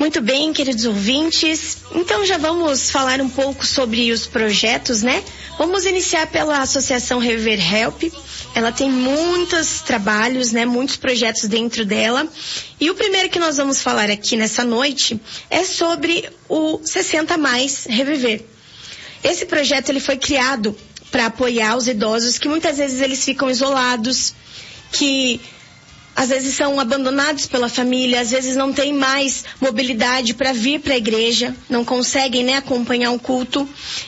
Muito bem, queridos ouvintes. Então já vamos falar um pouco sobre os projetos, né? Vamos iniciar pela Associação Reviver Help. Ela tem muitos trabalhos, né? Muitos projetos dentro dela. E o primeiro que nós vamos falar aqui nessa noite é sobre o 60 Mais Reviver. Esse projeto ele foi criado para apoiar os idosos que muitas vezes eles ficam isolados, que às vezes são abandonados pela família, às vezes não têm mais mobilidade para vir para a igreja, não conseguem, né, acompanhar um culto.